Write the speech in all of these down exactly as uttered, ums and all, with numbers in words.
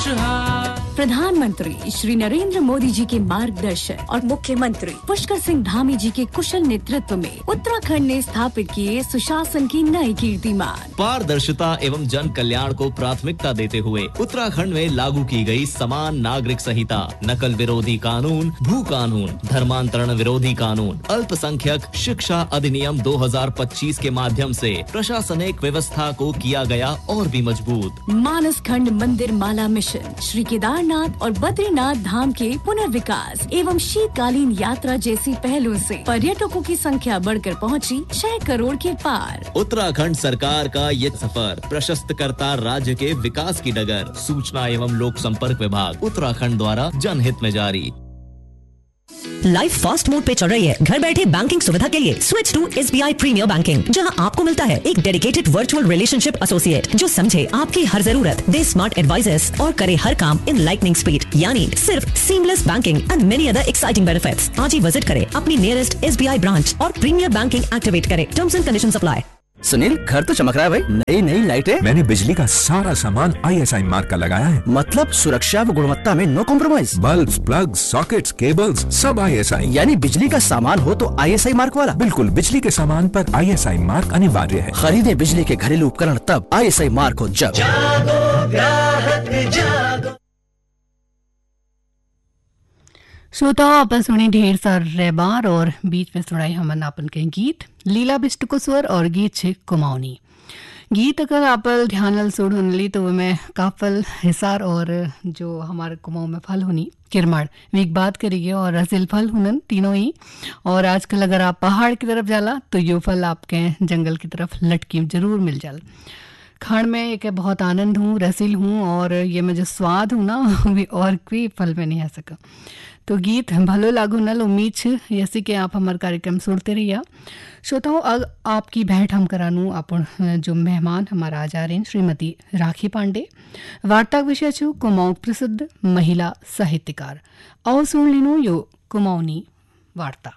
खुशहाल। प्रधानमंत्री श्री नरेंद्र मोदी जी के मार्गदर्शन और मुख्यमंत्री पुष्कर सिंह धामी जी के कुशल नेतृत्व में उत्तराखंड ने स्थापित किए सुशासन की नई कीर्तिमान। पारदर्शिता एवं जन कल्याण को प्राथमिकता देते हुए उत्तराखंड में लागू की गई समान नागरिक संहिता, नकल विरोधी कानून, भू कानून, धर्मांतरण विरोधी कानून, अल्पसंख्यक शिक्षा अधिनियम दो हज़ार पच्चीस के माध्यम से प्रशासनिक व्यवस्था को किया गया और भी मजबूत। मानस खंड मंदिर माला मिशन, श्री केदारनाथ और बद्रीनाथ धाम के पुनर्विकास एवं शीतकालीन यात्रा जैसी पहलों से पर्यटकों की संख्या बढ़कर पहुंची छह करोड़ के पार। उत्तराखंड सरकार का ये सफर प्रशस्त करता राज्य के विकास की डगर। सूचना एवं लोक संपर्क विभाग उत्तराखंड द्वारा जनहित में जारी। लाइफ फास्ट मोड पे चल रही है। घर बैठे बैंकिंग सुविधा के लिए switch to SBI premiere banking, जहां आपको मिलता है एक डेडिकेटेड वर्चुअल रिलेशनशिप एसोसिएट जो समझे आपकी हर जरूरत, दे स्मार्ट एडवाइजर्स और करे हर काम इन लाइटनिंग स्पीड, यानी सिर्फ seamless banking and many other exciting benefits. आज ही विजिट करें अपनी नियरेस्ट एसबीआई ब्रांच और प्रीमियर बैंकिंग एक्टिवेट करें। Terms and conditions apply. Sunil, घर तो चमक रहा है भाई, नई नई लाइटें। मैंने बिजली का सारा सामान आईएसआई मार्क का लगाया है। मतलब सुरक्षा व गुणवत्ता में no compromise. Bulb, plug, sockets, cables सब आईएसआई। यानी बिजली का सामान हो तो आईएसआई मार्क वाला। बिल्कुल, बिजली के सामान पर आईएसआई मार्क अनिवार्य है। खरीदे बिजली के घरेलू उपकरण तब आईएसआई मार्क हो जब। जागो ग्राहक जागो। श्रोताओं, आपस सुनी ढेर सारे बार और बीच में सुनाई हमन आपन के गीत लीला बिष्ट को स्वर और गीत छे कुमाऊनी गीत। अगर आप ध्यान सुन सुनली तो में काफल हिसार और जो हमारे कुमाऊं में फल होनी किरमाड़ वीक बात करिए और रसिल फल हुनन तीनों ही। और आजकल अगर आप पहाड़ की तरफ जाला तो यो फल आपके जंगल की तरफ लटकी जरूर मिल जाल। खाण में एक बहुत आनंद हूँ, रसील हूँ और ये में जो स्वाद हूँ ना भी और कोई फल में नहीं आ सका। तो गीत भलो लागू नल उम्मीद छे जैसे कि आप हमारे कार्यक्रम सुनते रहिए। श्रोताओं, अब आपकी भेंट हम करानू अपन जो मेहमान हमारा आ जा रहे हैं श्रीमती राखी पांडे। वार्ता विषय छू कुमाऊं प्रसिद्ध महिला साहित्यकार। और सुन लीनू यो कुमाऊनी वार्ता।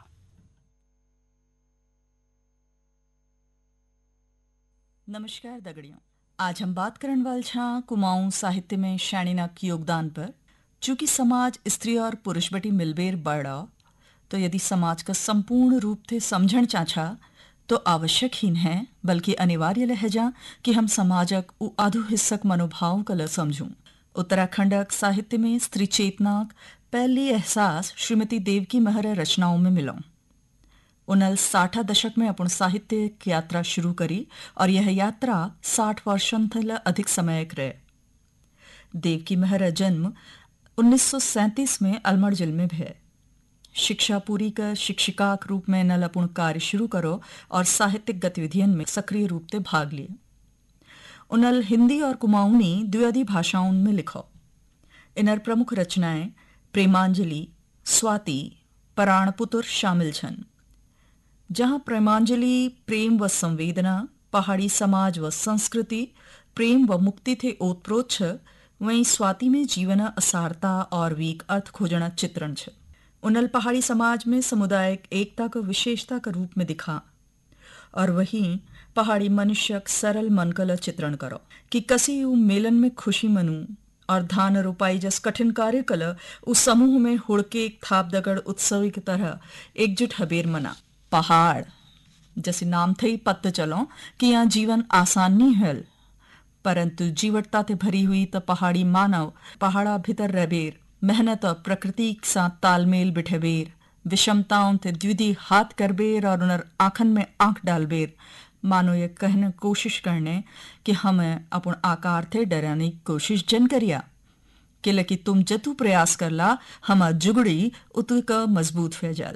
नमस्कार दगड़ियों, आज हम बात करने वाले छा कुमाऊं साहित्य में शैणीना की योगदान पर। चूंकि समाज स्त्री और पुरुष बटी मिलबेर बड़ा, तो यदि समाज का संपूर्ण रूप से समझण चाचा तो आवश्यक ही है बल्कि अनिवार्य लहजा कि हम समाजक उ आधु हिस्सक मनोभाव कल समझूं। उत्तराखंडक साहित्य में स्त्री चेतना पहली एहसास श्रीमती देवकी महर रचनाओं में मिलों। उनल साठा दशक में अपन साहित्य की यात्रा शुरू करी और यह यात्रा साठ वर्षों थल अधिक समय रहे। देवकी महर जन्म उन्नीस सौ सैंतीस में अलमड़ जिले में भय। शिक्षा पूरी कर शिक्षिका के रूप में नल अपन कार्य शुरू करो और साहित्यिक गतिविधियों में सक्रिय रूप से भाग लिए। उनल हिंदी और कुमाऊनी द्विअधि भाषाओं में लिखो। इनर प्रमुख रचनाएं प्रेमांजलि, स्वाति, पराणपुत्र शामिल छन। जहां प्रेमांजलि प्रेम व संवेदना, पहाड़ी समाज व संस्कृति, प्रेम व मुक्ति थे ओतप्रोत छ, वहीं स्वाति में जीवन असारता और वीक अर्थ खोजना चित्रण छ। उनल पहाड़ी समाज में सामुदायिक एकता को विशेषता के रूप में दिखा और वहीं पहाड़ी मनुष्य सरल मन कल चित्रण करो कि कसी उ मेलन में खुशी मनू और धान रोपाई जस कठिन कार्य कल उस समूह में हुड़के थाप दगड़ उत्सव की तरह एकजुट हबेर मना। पहाड़ जैसे नाम थे ही पत्ते चलो कि यहाँ जीवन आसान नहीं है, परंतु जीवटता ते भरी हुई तो पहाड़ी मानव पहाड़ा भीतर रहबेर, मेहनत और प्रकृति के साथ तालमेल बिठेबेर, विषमताओं ते द्विधि हाथ करबेर और उनर आंखन में आंख डालबेर। मानो ये कहने कोशिश करने कि हमें अपन आकार थे डराने की कोशिश जन करिया कि लकी तुम जतु प्रयास करला हमा जुगड़ी उतु का मजबूत हो जाल।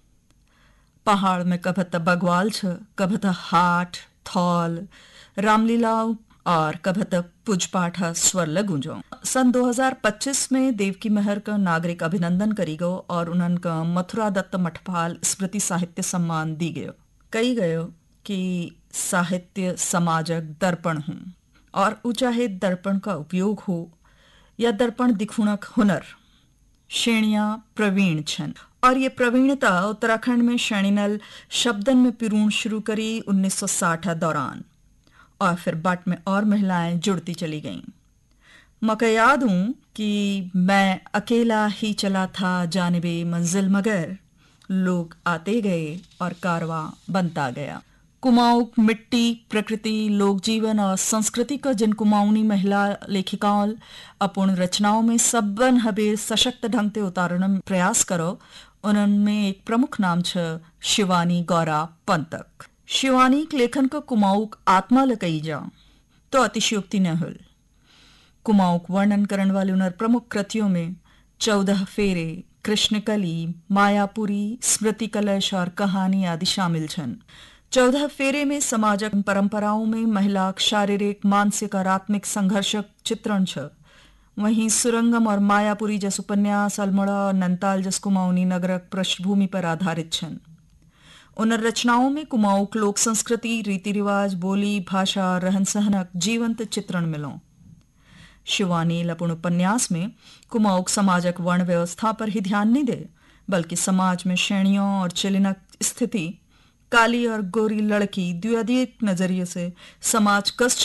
पहाड़ में कभत बगवाल छ, कभत हाट थौल रामलीला और कभत पूजपाठ स्वर लगूंजो। सन दो हज़ार पच्चीस में देवकी महर का नागरिक अभिनंदन करी गयो और उनका मथुरा दत्त मठपाल स्मृति साहित्य सम्मान दी गयो। कही गयो कि साहित्य समाजक दर्पण हूँ और चाहे दर्पण का उपयोग हो या दर्पण दिखुणक हुनर, श्रेणियां प्रवीण छन और ये प्रवीणता उत्तराखंड में श्रेणीनल शब्दन में पिरूण शुरू करी उन्नीस सौ साठ दौरान और फिर बट में और महिलाएं जुड़ती चली गईं। मके याद हूं कि मैं अकेला ही चला था जानिबे मंजिल मगर लोग आते गए और कारवां बनता गया। कुमाऊं मिट्टी, प्रकृति, लोक जीवन और संस्कृति का जिन कुमाऊनी महिला लेखिकाओं अपन रचनाओं में सबन हबे सशक्त ढंग से उतारने में प्रयास करो, उनमें एक प्रमुख नाम छ शिवानी गौरा पंतक। शिवानी के लेखन का कुमाऊं आत्मा लकई जा तो अतिशयोक्ति न हुल। कुमाऊं वर्णन करने वाले उन प्रमुख कृतियों में चौदह फेरे, कृष्णकली, मायापुरी, स्मृति कलश और कहानी आदि शामिल छन। चौदह फेरे में समाजक परंपराओं में महिला शारीरिक, मानसिक और आत्मिक संघर्ष चित्रण छ। वहीं सुरंगम और मायापुरी जस उपन्यास अल्मोड़ा और नंताल जस कुमाऊनी नगरक पृष्ठभूमि पर आधारित छन। उन रचनाओं में कुमाऊं लोक संस्कृति, रीति रिवाज, बोली, भाषा, रहन सहनक जीवंत चित्रण मिलो। शिवानी लपुण उपन्यास में कुमाऊं समाजक वर्ण व्यवस्था पर ही ध्यान नहीं दे, बल्कि समाज में श्रेणियों और चिलिनक स्थिति, काली और गोरी लड़की द्विअधिक नजरिए से समाज कष्ट